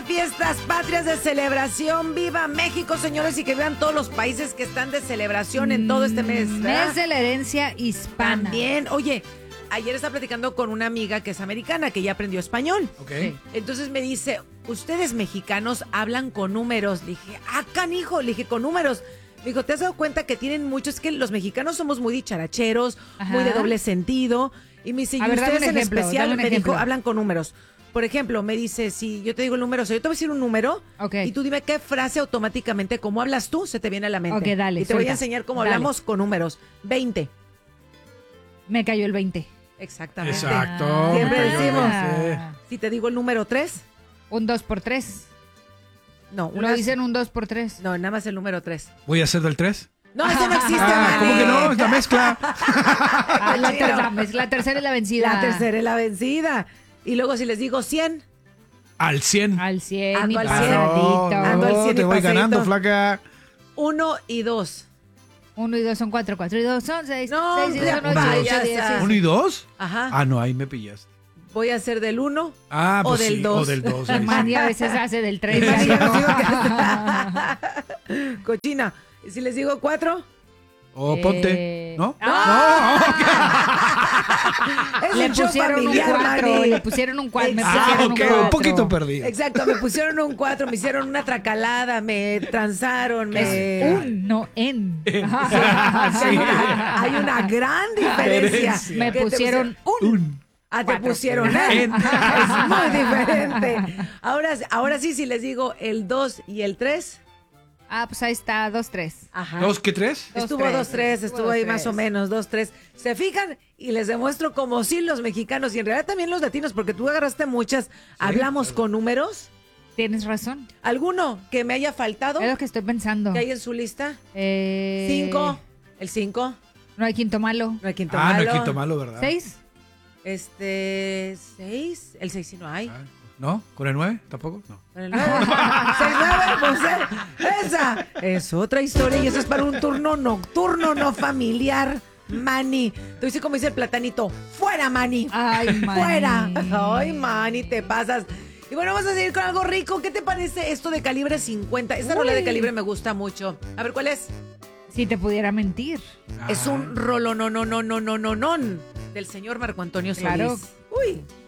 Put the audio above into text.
fiestas patrias de celebración. ¡Viva México, señores! Y que vean todos los países que están de celebración en todo este mes, ¿verdad? Mes de la herencia hispana. También, oye, ayer estaba platicando con una amiga que es americana, que ya aprendió español. Ok. Sí. Entonces me dice, ¿ustedes mexicanos hablan con números? Le dije, canijo, le dije, con números. Me dijo, ¿te has dado cuenta que tienen muchos? Que los mexicanos somos muy dicharacheros, Ajá. muy de doble sentido. Y me dice, y A ver, dame ustedes un en ejemplo, especial, dame un me dijo, ejemplo. hablan con números. Por ejemplo, me dice, si yo te digo el número, o sea, yo te voy a decir un número, Ok. y tú dime qué frase automáticamente, cómo hablas tú, se te viene a la mente. Ok, dale, Y te voy a suelta. enseñar cómo Dale. hablamos con números. 20. Me cayó el 20. Exactamente. Exacto. Siempre me cayó el decimos. 20. Si te digo el número 3, Un 2x3. no. Lo dicen un 2x3. No, nada más el número 3. ¿Voy a hacer del 3? No, ese no existe, ¿Cómo Mani. que no? Es la mezcla. La tercera es la vencida. La tercera es la vencida. Y luego si les digo 100, Al 100. Al 100 Ando y al pasadito. cien. Ando al 100 te y voy pasadito. ganando, flaca. 1 y 2. 1 y 2 son 4, 4 y 2 son 6, No, 6 y 2 son hombre, 8, 8, payasa. 10. 1 y 2. Ajá. Ah, no, ahí me pillaste. Voy a hacer del 1 Ah, o pues del sí, 2. o del 2. ahí sí. Mandy a veces hace del 3. Mani, ya no digo que- Cochina. ¿Y si les digo 4? Oh, ponte. ¿No? Es Le un show pusieron un familiar, 4, Mani. le pusieron un 4, me Exacto. pusieron ok, un 4. un poquito perdido. Exacto, me pusieron un 4, me hicieron una tracalada, me transaron, me... Un, no en. Hay una gran diferencia. Me ¿Qué te pusieron un. Un. Te cuatro. pusieron En. Es muy diferente. Ahora sí, si les digo el 2 y el 3. Ah, pues ahí está, 2, 3. Ajá. ¿2 qué 3? Estuvo 2-3, estuvo ahí más o menos, 2-3. ¿Se fijan? Y les demuestro como sí los mexicanos y en realidad también los latinos, porque tú agarraste muchas, hablamos con números. Tienes razón. ¿Alguno que me haya faltado? Es lo que estoy pensando. ¿Que hay en su lista? 5. El 5. No hay quinto malo. No hay quinto Ah, no malo. hay quinto malo, ¿verdad? 6. 6. El 6 sí no hay. Ah, ¿no? ¿Con el 9? ¿Tampoco? No. El 9. 6-9, pues esa es otra historia y eso es para un turno nocturno, no familiar. Mani. Tú dices como dice el platanito. ¡Fuera, Mani! Ay, Mani. ¡Fuera! ¡Ay, Mani, te pasas! Y bueno, vamos a seguir con algo rico. ¿Qué te parece esto de calibre 50? Esta rola de calibre me gusta mucho. A ver, ¿cuál es? Si te pudiera mentir. Es un rolononononononón del señor Marco Antonio Solís. Claro. Uy.